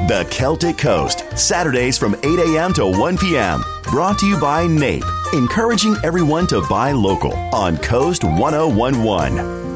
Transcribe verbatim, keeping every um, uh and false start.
The Celtic Coast, Saturdays from eight a.m. to one p.m. Brought to you by N A P E, encouraging everyone to buy local on Coast ten eleven.